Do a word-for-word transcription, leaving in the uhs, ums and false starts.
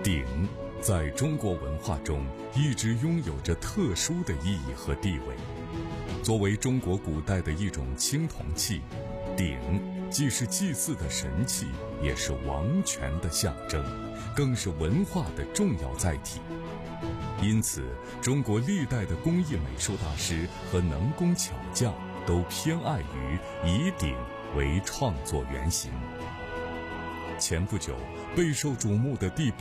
鼎在中国文化中一直拥有着特殊的意义和地位。作为中国古代的一种青铜器，鼎既是祭祀的神器，也是王权的象征，更是文化的重要载体。因此，中国历代的工艺美术大师和能工巧匠都偏爱于以鼎为创作原型。前不久，备受瞩目的第